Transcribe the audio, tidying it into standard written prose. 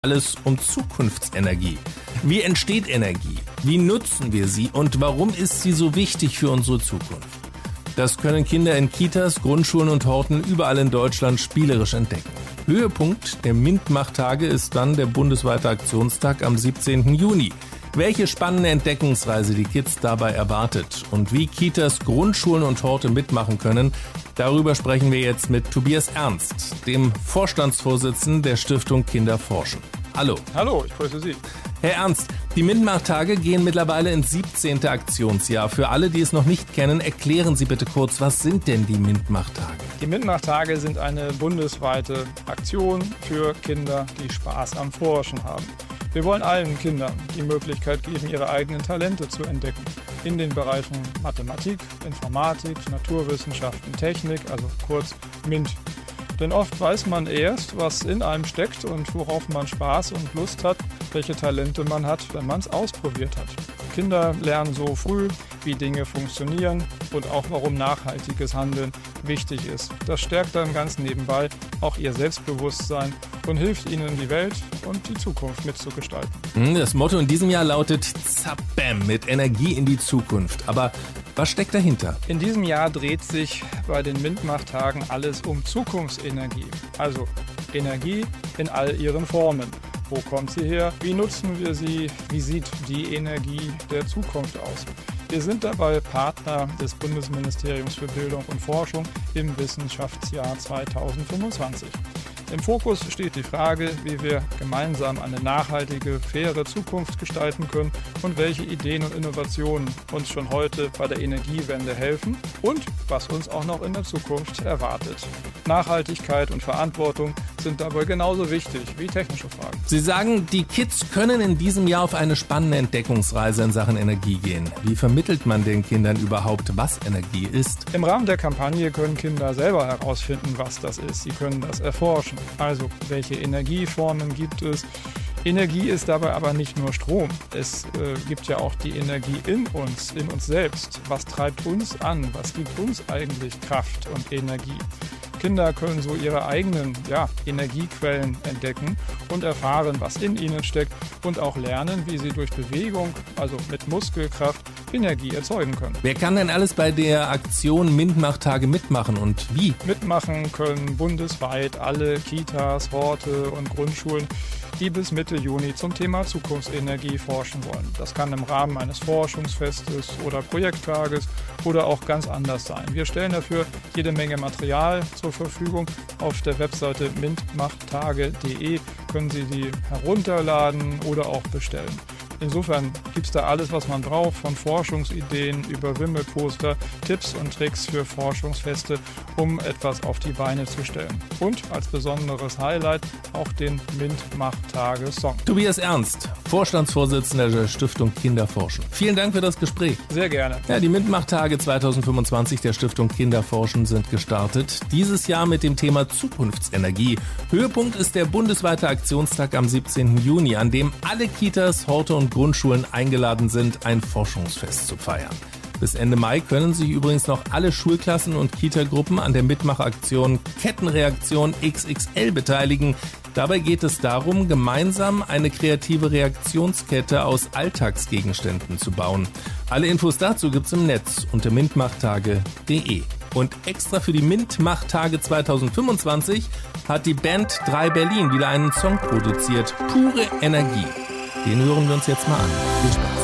Alles um Zukunftsenergie. Wie entsteht Energie? Wie nutzen wir sie? Und warum ist sie so wichtig für unsere Zukunft? Das können Kinder in Kitas, Grundschulen und Horten überall in Deutschland spielerisch entdecken. Höhepunkt der MINT-Mach-Tage ist dann der bundesweite Aktionstag am 17. Juni. Welche spannende Entdeckungsreise die Kids dabei erwartet und wie Kitas, Grundschulen und Horte mitmachen können, darüber sprechen wir jetzt mit Tobias Ernst, dem Vorstandsvorsitzenden der Stiftung Kinder forschen. Hallo. Hallo, ich grüße Sie. Herr Ernst, die MINT-Mach-Tage gehen mittlerweile ins 17. Aktionsjahr. Für alle, die es noch nicht kennen, erklären Sie bitte kurz, was sind denn die MINT-Mach-Tage? Die MINT-Mach-Tage sind eine bundesweite Aktion für Kinder, die Spaß am Forschen haben. Wir wollen allen Kindern die Möglichkeit geben, ihre eigenen Talente zu entdecken. In den Bereichen Mathematik, Informatik, Naturwissenschaften, Technik, also kurz MINT. Denn oft weiß man erst, was in einem steckt und worauf man Spaß und Lust hat, welche Talente man hat, wenn man es ausprobiert hat. Kinder lernen so früh, wie Dinge funktionieren und auch warum nachhaltiges Handeln wichtig ist. Das stärkt dann ganz nebenbei auch ihr Selbstbewusstsein und hilft ihnen, die Welt und die Zukunft mitzugestalten. Das Motto in diesem Jahr lautet Zappam, mit Energie in die Zukunft. Aber was steckt dahinter? In diesem Jahr dreht sich bei den MINT-Mach-Tagen alles um Zukunftsenergie. Also Energie in all ihren Formen. Wo kommt sie her? Wie nutzen wir sie? Wie sieht die Energie der Zukunft aus? Wir sind dabei Partner des Bundesministeriums für Bildung und Forschung im Wissenschaftsjahr 2025. Im Fokus steht die Frage, wie wir gemeinsam eine nachhaltige, faire Zukunft gestalten können und welche Ideen und Innovationen uns schon heute bei der Energiewende helfen und was uns auch noch in der Zukunft erwartet. Nachhaltigkeit und Verantwortung sind dabei genauso wichtig wie technische Fragen. Sie sagen, die Kids können in diesem Jahr auf eine spannende Entdeckungsreise in Sachen Energie gehen. Wie vermittelt man den Kindern überhaupt, was Energie ist? Im Rahmen der Kampagne können Kinder selber herausfinden, was das ist. Sie können das erforschen. Also, welche Energieformen gibt es? Energie ist dabei aber nicht nur Strom. Es gibt ja auch die Energie in uns selbst. Was treibt uns an? Was gibt uns eigentlich Kraft und Energie? Kinder können so ihre eigenen Energiequellen entdecken und erfahren, was in ihnen steckt und auch lernen, wie sie durch Bewegung, also mit Muskelkraft, Energie erzeugen können. Wer kann denn alles bei der Aktion MINT-Mach-Tage mitmachen und wie? Mitmachen können bundesweit alle Kitas, Horte und Grundschulen, die bis Mitte Juni zum Thema Zukunftsenergie forschen wollen. Das kann im Rahmen eines Forschungsfestes oder Projekttages oder auch ganz anders sein. Wir stellen dafür jede Menge Material zur Verfügung. Auf der Webseite mintmachtage.de können Sie die herunterladen oder auch bestellen. Insofern gibt es da alles, was man braucht, von Forschungsideen über Wimmelposter, Tipps und Tricks für Forschungsfeste, um etwas auf die Beine zu stellen. Und als besonderes Highlight auch den MINT-Mach-Tage-Song. Tobias Ernst, Vorstandsvorsitzender der Stiftung Kinder forschen. Vielen Dank für das Gespräch. Sehr gerne. Ja, die MINT-Mach-Tage 2025 der Stiftung Kinder forschen sind gestartet. Dieses Jahr mit dem Thema Zukunftsenergie. Höhepunkt ist der bundesweite Aktionstag am 17. Juni, an dem alle Kitas, Horte und Grundschulen eingeladen sind, ein Forschungsfest zu feiern. Bis Ende Mai können sich übrigens noch alle Schulklassen und Kitagruppen an der Mitmachaktion Kettenreaktion XXL beteiligen. Dabei geht es darum, gemeinsam eine kreative Reaktionskette aus Alltagsgegenständen zu bauen. Alle Infos dazu gibt's im Netz unter mintmachtage.de. Und extra für die MINT-Mach-Tage 2025 hat die Band 3 Berlin wieder einen Song produziert. Pure Energie. Den hören wir uns jetzt mal an. Viel Spaß.